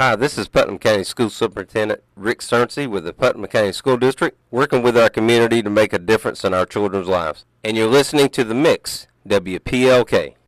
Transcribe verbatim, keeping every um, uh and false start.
Hi, this is Putnam County School Superintendent Rick Cernsey with the Putnam County School District, working with our community to make a difference in our children's lives. And you're listening to The Mix, W P L K.